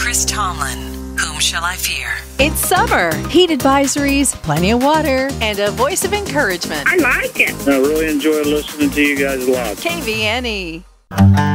Chris Tomlin. Whom shall I fear? It's summer, heat advisories, plenty of water, and a voice of encouragement. I like it. I really enjoy listening to you guys live. KVNE.